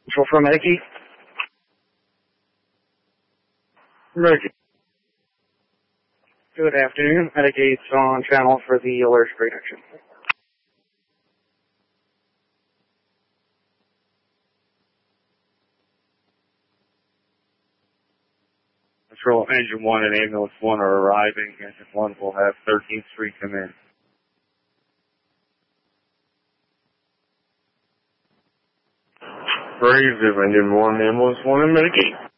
Control for Medicaid. Medicaid. Good afternoon. Medicaid's on channel for the allergic reaction. Control, Engine 1 and Ambulance 1 are arriving. Engine 1 will have 13th Street come in. Braves, Engine 1, Ambulance 1, and Medicaid.